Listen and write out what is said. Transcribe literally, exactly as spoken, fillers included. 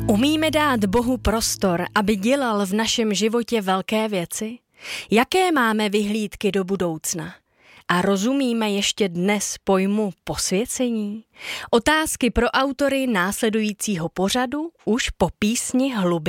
Umíme dát Bohu prostor, aby dělal v našem životě velké věci? Jaké máme vyhlídky do budoucna? A rozumíme ještě dnes pojmu posvěcení? Otázky pro autory následujícího pořadu už po písni Hluby.